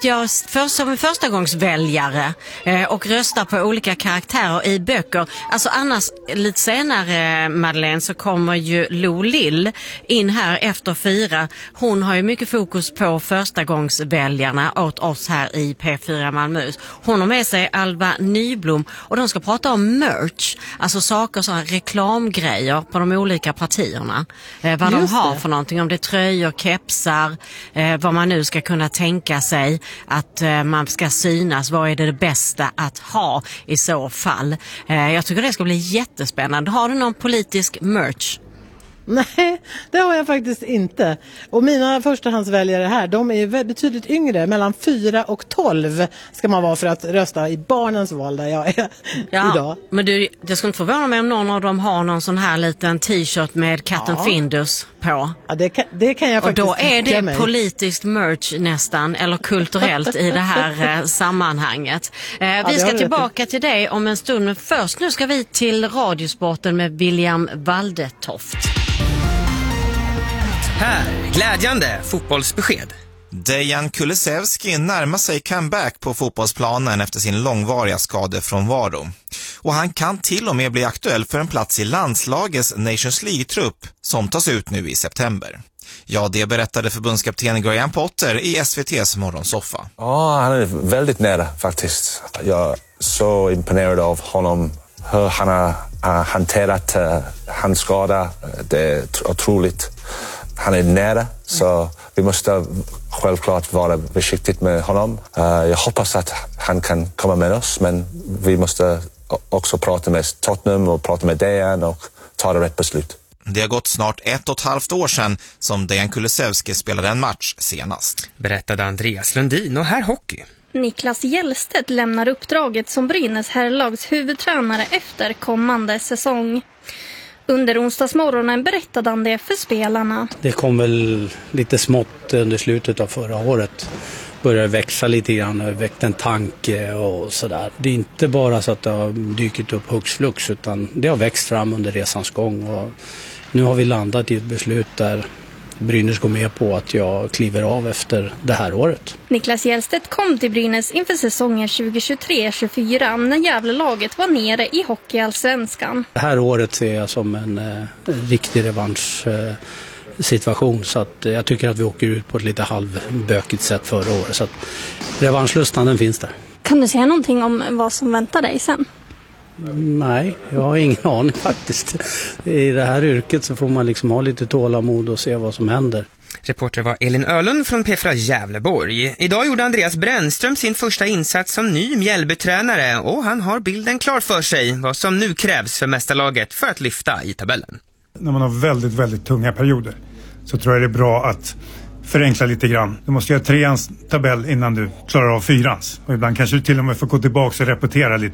jag som förstagångsväljare och röstar på olika karaktärer i böcker. Alltså annars lite senare, Madeleine, så kommer ju Lo Lill in här efter 4. Hon har ju mycket fokus på förstagångsväljarna åt oss här i P4 Malmöhus. Hon har med sig Alva Nyblom och de ska prata om merch, alltså saker, så här reklamgrejer på de olika partierna. Vad de har för någonting, om det är tröjor, kepsar, vad man nu ska kunna tänka sig att man ska synas. Vad är det bästa att ha i så fall? Jag tycker det ska bli jättespännande. Har du någon politisk merch? Nej, det har jag faktiskt inte. Och mina förstahandsväljare här, de är betydligt yngre. Mellan 4 och 12 ska man vara för att rösta i barnens val där jag är idag. Men det ska inte förvåna mig om någon av dem har någon sån här liten t-shirt med katten Findus på. Ja, det kan jag faktiskt. Och då är det politiskt merch nästan, eller kulturellt i det här sammanhanget. Vi ska tillbaka till dig om en stund, men först nu ska vi till Radiosporten med William Waldetoft. Här, glädjande fotbollsbesked. Dejan Kulusevski närmar sig comeback på fotbollsplanen efter sin långvariga skadefrånvaro. Och han kan till och med bli aktuell för en plats i landslagets Nations League-trupp som tas ut nu i september. Ja, det berättade förbundskapten Graham Potter i SVT:s morgonsoffa. Ja, han är väldigt nära faktiskt. Jag är så imponerad av honom. Hur han har hanterat hans skada. Det är otroligt. Han är nära, så vi måste självklart vara försiktigt med honom. Jag hoppas att han kan komma med oss, men vi måste också prata med Tottenham och prata med Dejan och ta det rätt beslut. Det har gått snart 1,5 år sedan som Dejan Kulusevski spelade en match senast. Berättade Andreas Lundin, och här hockey. Niklas Hjellstedt lämnar uppdraget som Brynäs herrlags huvudtränare efter kommande säsong. Under onsdagsmorgonen berättade han det för spelarna. Det kom väl lite smått under slutet av förra året. Började växa lite grann och väckte en tanke och sådär. Det är inte bara så att det har dykt upp hux flux, utan det har växt fram under resans gång. Och nu har vi landat i ett beslut där Brynäs går med på att jag kliver av efter det här året. Niklas Hjellstedt kom till Brynäs inför säsongen 2023-24 när Gävlelaget var nere i hockeyallsvenskan. Det här året ser jag som en riktig revanschsituation, så att jag tycker att vi åker ut på ett lite halvbökigt sätt förra året. Så att revanschlustan, den finns där. Kan du säga någonting om vad som väntar dig sen? Nej, jag har ingen aning faktiskt. I det här yrket så får man liksom ha lite tålamod och se vad som händer. Reporter var Elin Öhlund från P4 Gävleborg. Idag gjorde Andreas Brännström sin första insats som ny Mjällbytränare, och han har bilden klar för sig vad som nu krävs för mästarlaget för att lyfta i tabellen. När man har väldigt, väldigt tunga perioder så tror jag det är bra att förenkla lite grann. Du måste göra 3ans tabell innan du klarar av 4ans. Och ibland kanske du till och med får gå tillbaka och repetera lite